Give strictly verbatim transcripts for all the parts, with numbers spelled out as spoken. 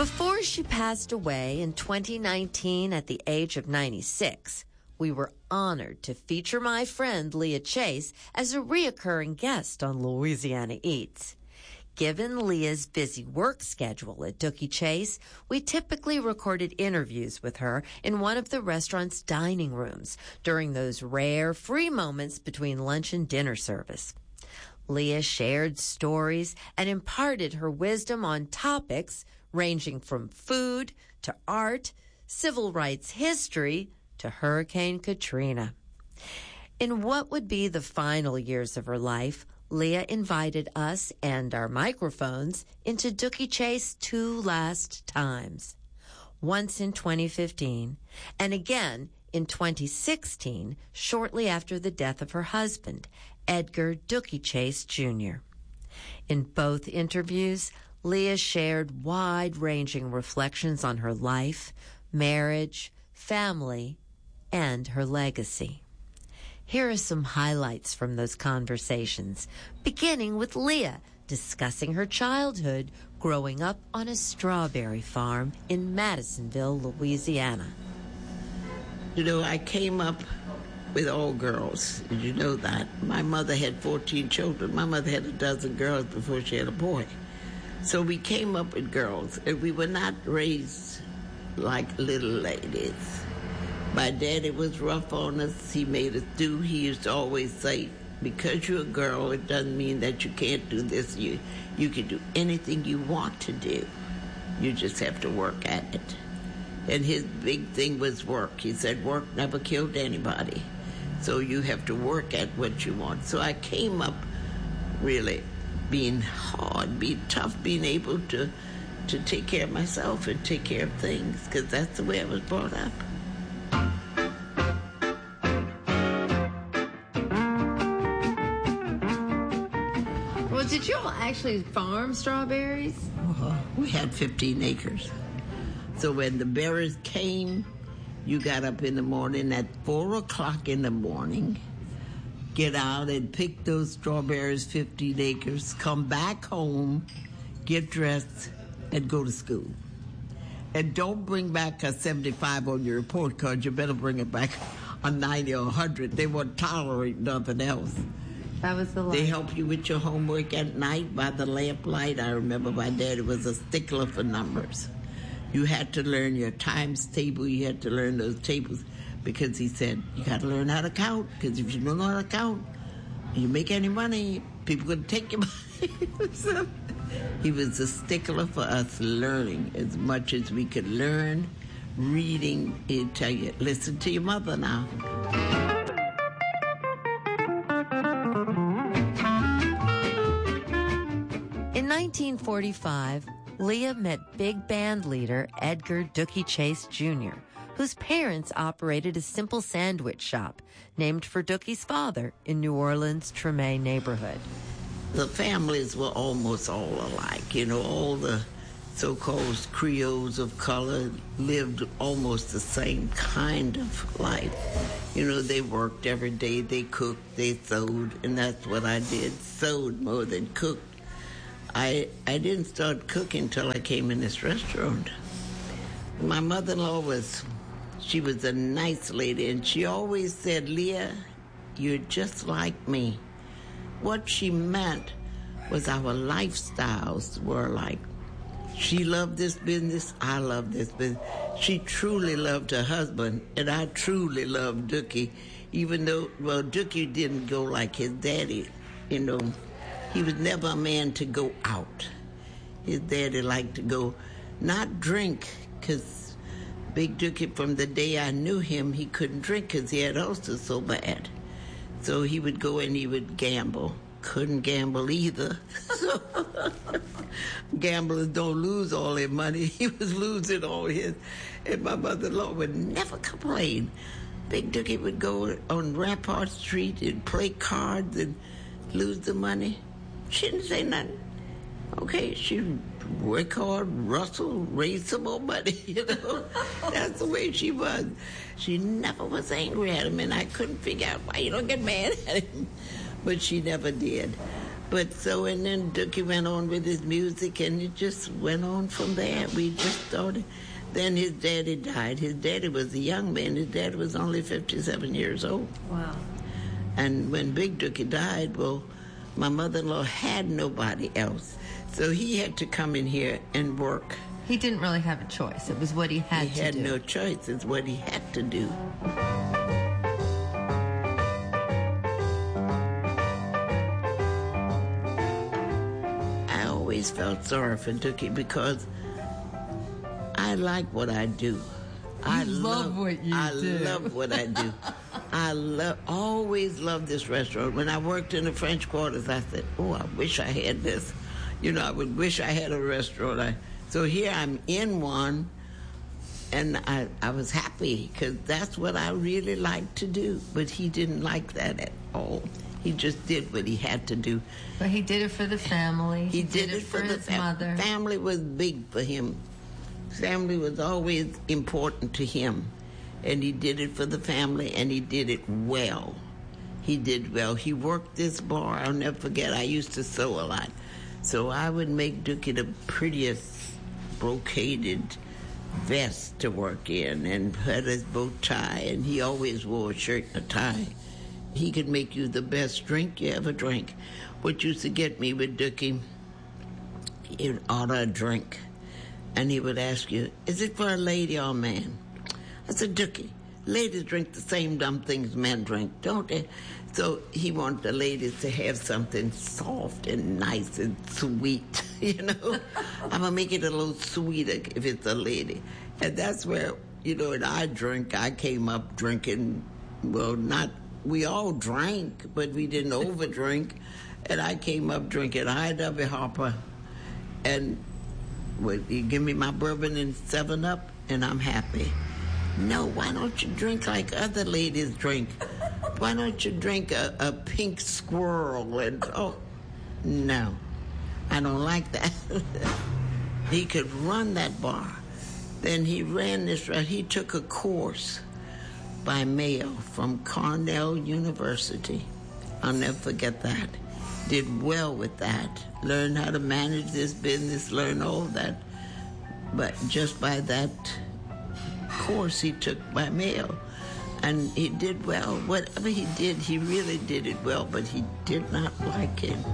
Before she passed away in twenty nineteen at the age of ninety-six, we were honored to feature my friend Leah Chase as a reoccurring guest on Louisiana Eats. Given Leah's busy work schedule at Dooky Chase, we typically recorded interviews with her in one of the restaurant's dining rooms during those rare free moments between lunch and dinner service. Leah shared stories and imparted her wisdom on topics ranging from food to art, civil rights history to Hurricane Katrina. In what would be the final years of her life, Leah invited us and our microphones into Dooky Chase two last times. Once in twenty fifteen and again in twenty sixteen, shortly after the death of her husband, Edgar Dooky Chase Junior In both interviews, Leah shared wide-ranging reflections on her life, marriage, family, and her legacy. Here are some highlights from those conversations, beginning with Leah discussing her childhood growing up on a strawberry farm in Madisonville, Louisiana. You know, I came up with all girls. Did you know that? My mother had fourteen children. My mother had a dozen girls before she had a boy. So we came up with girls, and we were not raised like little ladies. My daddy was rough on us. He made us do. He used to always say, because you're a girl, it doesn't mean that you can't do this. You, you can do anything you want to do. You just have to work at it. And his big thing was work. He said work never killed anybody. So you have to work at what you want. So I came up really being hard, being tough, being able to, to take care of myself and take care of things, because that's the way I was brought up. Well, did you all actually farm strawberries? Uh-huh. We had fifteen acres. So when the berries came, you got up in the morning at four o'clock in the morning, get out and pick those strawberries, fifteen acres, come back home, get dressed, and go to school. And don't bring back a seventy-five on your report card. You better bring it back a ninety or a hundred. They won't tolerate nothing else. That was the life. They help you with your homework at night by the lamplight. I remember my daddy was a stickler for numbers. You had to learn your times table. You had to learn those tables because he said, you got to learn how to count, because if you don't know how to count, you make any money, people going to take your money. So he was a stickler for us learning as much as we could learn. Reading, he'd tell you, listen to your mother now. In nineteen forty-five, Leah met big band leader Edgar Dooky Chase Junior, whose parents operated a simple sandwich shop named for Dooky's father in New Orleans' Treme neighborhood. The families were almost all alike. You know, all the so-called Creoles of color lived almost the same kind of life. You know, they worked every day, they cooked, they sewed, and that's what I did, sewed more than cooked. I, I didn't start cooking until I came in this restaurant. My mother-in-law was, she was a nice lady, and she always said, Leah, you're just like me. What she meant was our lifestyles were like. She loved this business, I loved this business. She truly loved her husband, and I truly loved Dooky, even though, well, Dooky didn't go like his daddy, you know. He was never a man to go out. His daddy liked to go, not drink, because Big Dooky, from the day I knew him, he couldn't drink because he had ulcers so bad. So he would go and he would gamble. Couldn't gamble either. Gamblers don't lose all their money. He was losing all his. And my mother-in-law would never complain. Big Dooky would go on Rampart Street and play cards and lose the money. She didn't say nothing. Okay, she'd work hard, rustle, raise some more money, you know. That's the way she was. She never was angry at him, and I couldn't figure out why you don't get mad at him. But she never did. But so, and then Dookie went on with his music, and it just went on from there. We just started. Then his daddy died. His daddy was a young man. His dad was only fifty-seven years old. Wow. And when Big Dookie died, well, my mother-in-law had nobody else. So he had to come in here and work. He didn't really have a choice. It was what he had he to had do. He had no choice. It's what he had to do. I always felt sorry for Dookie because I like what I do. You I love, love what you I do. I love what I do. I love, always loved this restaurant. When I worked in the French Quarters, I said, oh, I wish I had this. You know, I would wish I had a restaurant. I, so here I'm in one, and I, I was happy because that's what I really liked to do. But he didn't like that at all. He just did what he had to do. But he did it for the family. He, he did, did, it it for, for his the fam- mother. Family was big for him. Family was always important to him. And he did it for the family, and he did it well. He did well. He worked this bar. I'll never forget, I used to sew a lot. So I would make Dookie the prettiest brocaded vest to work in and had his bow tie, and he always wore a shirt and a tie. He could make you the best drink you ever drank. What used to get me with Dookie, he'd order a drink, and he would ask you, is it for a lady or a man? I said, Dookie, ladies drink the same dumb things men drink, don't they? So he wanted the ladies to have something soft and nice and sweet, you know? I'm going to make it a little sweeter if it's a lady. And that's where, you know, and I drink, I came up drinking, well, not, we all drank, but we didn't overdrink. And I came up drinking I W Harper, and well, you give me my bourbon and seven up, and I'm happy. No, why don't you drink like other ladies drink? Why don't you drink a, a pink squirrel? And oh, no, I don't like that. He could run that bar. Then he ran this, he took a course by mail from Cornell University. I'll never forget that. Did well with that. Learned how to manage this business, learned all that. But just by that course he took by mail, and he did well. Whatever he did, he really did it well, but he did not like it.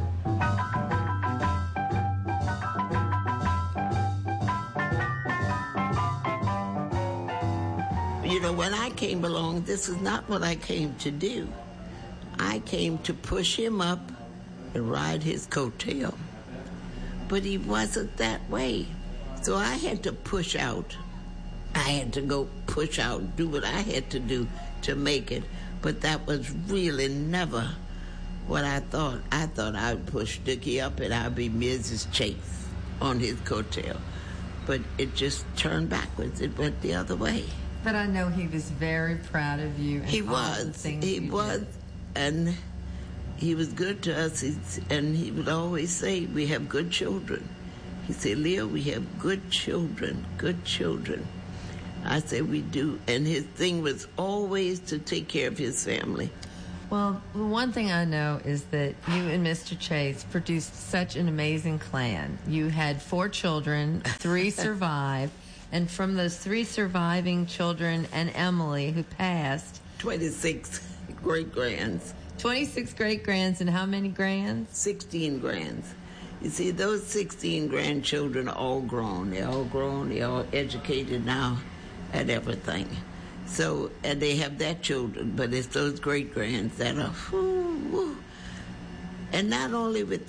You know, when I came along, this is not what I came to do. I came to push him up and ride his coattail. But he wasn't that way. So I had to push out. I had to go push out, do what I had to do to make it. But that was really never what I thought. I thought I would push Dookie up and I'd be Missus Chase on his coattail. But it just turned backwards. It went the other way. But I know he was very proud of you. And he all was. The things he you was. Did. And he was good to us. He's, and he would always say, we have good children. He said, Leo, we have good children, good children. I said, we do. And his thing was always to take care of his family. Well, one thing I know is that you and Mister Chase produced such an amazing clan. You had four children, three survived, and from those three surviving children and Emily, who passed... twenty-six great-grands. twenty-six great-grands, and how many grands? sixteen grands. You see, those sixteen grandchildren are all grown. They're all grown. They're all educated now and everything. So, and they have their children, but it's those great-grands that are, whoo, whoo. And not only with